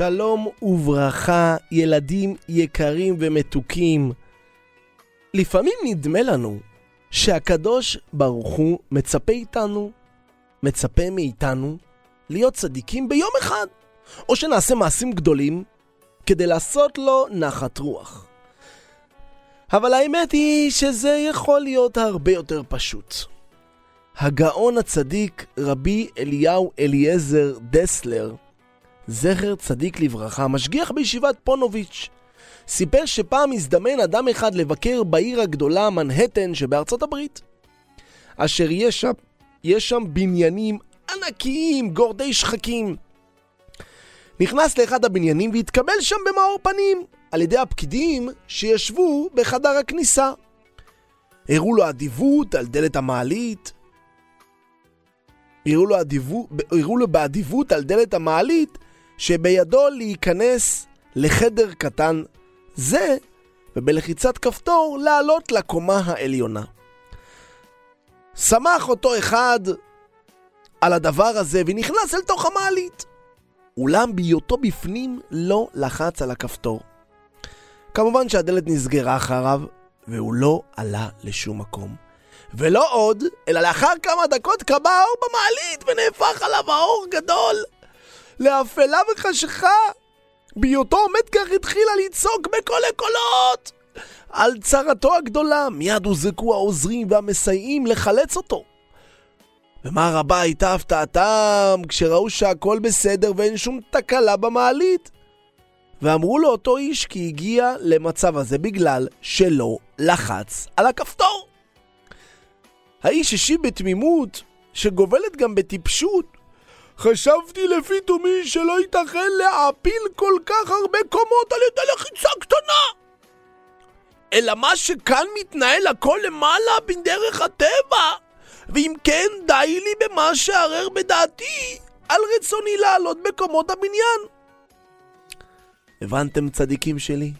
שלום וברכה, ילדים יקרים ומתוקים. לפעמים נדמה לנו שהקדוש ברוך הוא מצפה מאיתנו להיות צדיקים ביום אחד, או שנעשה מעשים גדולים כדי לעשות לו נחת רוח. אבל האמת היא שזה יכול להיות הרבה יותר פשוט. הגאון הצדיק רבי אליהו אליעזר דסלר, זכר צדיק לברכה, משגיח בישיבת פונוביץ', סיפר שפעם הזדמן אדם אחד לבקר בעיר הגדולה מנהטן שבארצות הברית, אשר יש שם בניינים ענקיים, גורדי שחקים. נכנס לאחד הבניינים והתקבל שם במאור פנים על ידי הפקידים שישבו בחדר הכניסה. הראו לו אדיבות על דלת המעלית, הראו לו באדיבות על דלת המעלית שבידו להיכנס לחדר קטן זה, ובלחיצת כפתור לעלות לקומה העליונה. שמח אותו אחד על הדבר הזה ונכנס אל תוך המעלית. אולם בהיותו בפנים לא לחץ על הכפתור. כמובן שהדלת נסגרה אחריו והוא לא עלה לשום מקום. ולא עוד, אלא לאחר כמה דקות קבע האור במעלית ונהפך עליו האור גדול לאפלה וחשכה. בהיותו עומד כך התחילה לצעוק בכל הקולות על צרתו הגדולה. מיד הוזעקו העוזרים והמסייעים לחלץ אותו. ומה רבה הייתה הפתעתם כשראו שהכל בסדר ואין שום תקלה במעלית. ואמרו לו אותו איש כי הגיע למצב הזה בגלל שלא לחץ על הכפתור. האיש השיב בתמימות שגובלת גם בטיפשות: חשבתי לפי תומי שלא ייתכן להעפיל כל כך הרבה קומות על ידי לחיצה קטנה, אלא מה שכאן מתנהל הכל למעלה בדרך הטבע, ואם כן די לי במה שערר בדעתי על רצוני לעלות בקומות הבניין. הבנתם צדיקים שלי?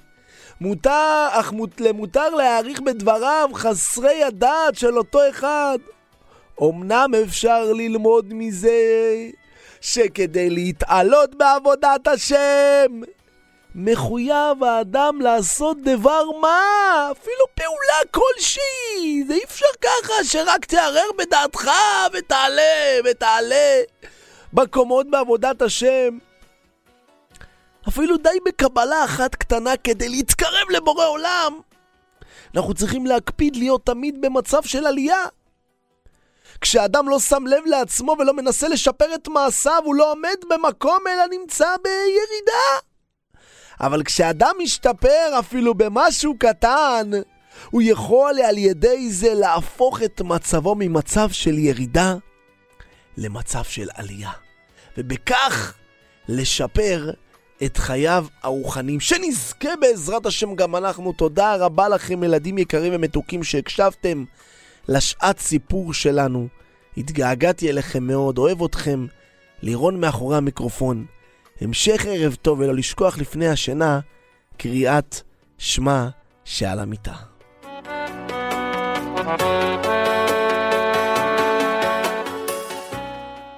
מותר להעריך בדבריו חסרי הדעת של אותו אחד. אמנם אפשר ללמוד מזה שכדי להתעלות בעבודת השם מחויב האדם לעשות דבר מה, אפילו פעולה כלשהי. זה אי אפשר ככה שרק תערר בדעתך ותעלה בקומות בעבודת השם. אפילו די בקבלה אחת קטנה כדי להתקרב לבורא עולם. אנחנו צריכים להקפיד להיות תמיד במצב של עלייה. כשאדם לא שם לב לעצמו ולא מנסה לשפר את מעשיו, הוא לא עומד במקום אלא נמצא בירידה. אבל כשאדם משתפר אפילו במשהו קטן, הוא יכול על ידי זה להפוך את מצבו ממצב של ירידה למצב של עלייה, ובכך לשפר את חייו הרוחניים. שנזכה בעזרת השם גם אנחנו. תודה רבה לכם ילדים יקרים ומתוקים שהקשבתם לשעת סיפור שלנו. התגעגעתי אליכם מאוד, אוהב אתכם. לירון מאחורי המיקרופון. המשך ערב טוב, ולא לשכוח לפני השינה קריאת שמע שעל המיטה.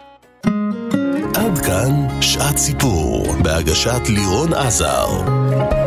עד כאן שעת סיפור בהגשת לירון עזר.